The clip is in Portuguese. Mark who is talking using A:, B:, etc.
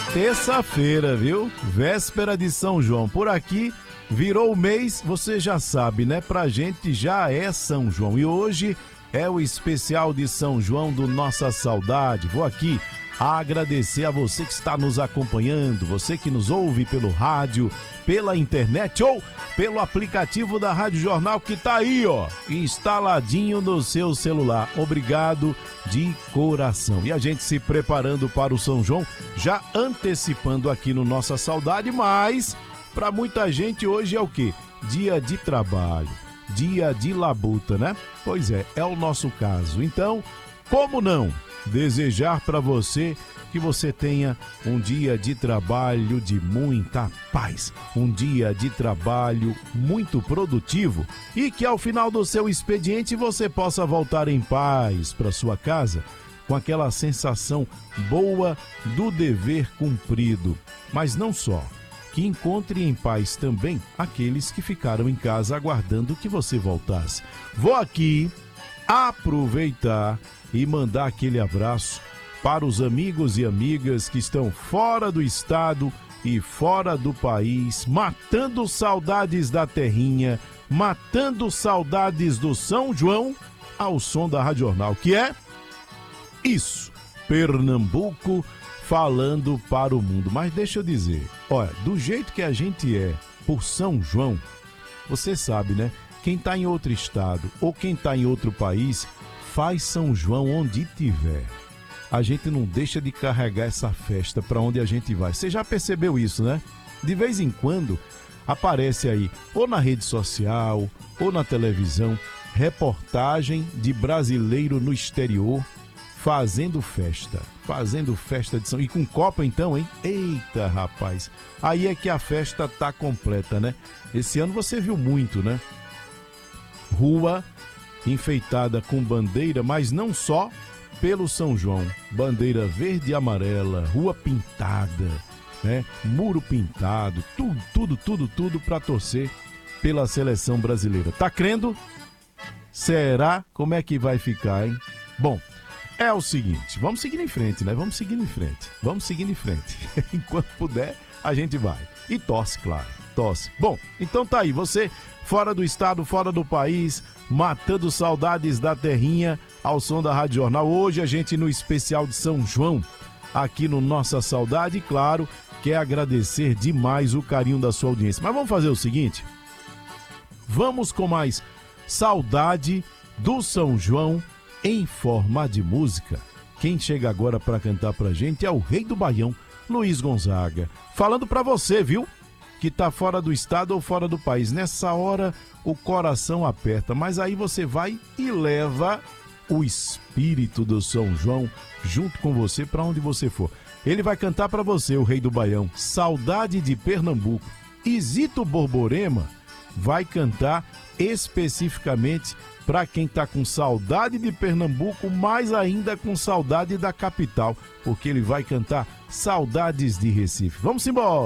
A: Terça-feira, viu? Véspera de São João. Por aqui, virou o mês, você já sabe, né? Pra gente já é São João. E hoje é o especial de São João do Nossa Saudade. Vou aqui agradecer a você que está nos acompanhando, você que nos ouve pelo rádio, pela internet ou pelo aplicativo da Rádio Jornal que tá aí, ó, instaladinho no seu celular. Obrigado de coração. E a gente se preparando para o São João, já antecipando aqui no Nossa Saudade, mas para muita gente hoje é o quê? Dia de trabalho, dia de labuta, né? Pois é o nosso caso. Então, como não desejar para você que você tenha um dia de trabalho de muita paz, um dia de trabalho muito produtivo e que ao final do seu expediente você possa voltar em paz para sua casa com aquela sensação boa do dever cumprido. Mas não só, que encontre em paz também aqueles que ficaram em casa aguardando que você voltasse. Vou aqui aproveitar e mandar aquele abraço para os amigos e amigas que estão fora do estado e fora do país, matando saudades da terrinha, matando saudades do São João, ao som da Rádio Jornal, que é isso, Pernambuco falando para o mundo. Mas deixa eu dizer, olha, do jeito que a gente é por São João, você sabe, né? Quem está em outro estado ou quem está em outro país, faz São João onde tiver. A gente não deixa de carregar essa festa para onde a gente vai. Você já percebeu isso, né? De vez em quando aparece aí, ou na rede social, ou na televisão, reportagem de brasileiro no exterior fazendo festa de São... E com Copa então, hein? Eita, rapaz! Aí é que a festa tá completa, né? Esse ano você viu muito, né? Rua enfeitada com bandeira, mas não só pelo São João, bandeira verde e amarela, rua pintada, né? Muro pintado, tudo para torcer pela seleção brasileira. Tá crendo? Será? Como é que vai ficar, hein? Bom, é o seguinte, vamos seguir em frente, né? Vamos seguir em frente. Enquanto puder, a gente vai. E torce, claro, torce. Bom, então tá aí, você fora do estado, fora do país, matando saudades da terrinha, ao som da Rádio Jornal. Hoje a gente no especial de São João, aqui no Nossa Saudade, e claro, quer agradecer demais o carinho da sua audiência. Mas vamos fazer o seguinte, vamos com mais saudade do São João em forma de música. Quem chega agora para cantar pra gente é o Rei do Baião, Luiz Gonzaga. Falando pra você, viu? Que tá fora do estado ou fora do país. Nessa hora o coração aperta, mas aí você vai e leva o espírito do São João junto com você para onde você for. Ele vai cantar para você, o Rei do Baião, Saudade de Pernambuco. E Zito Borborema vai cantar especificamente para quem tá com saudade de Pernambuco, mais ainda com saudade da capital, porque ele vai cantar Saudades de Recife. Vamos embora!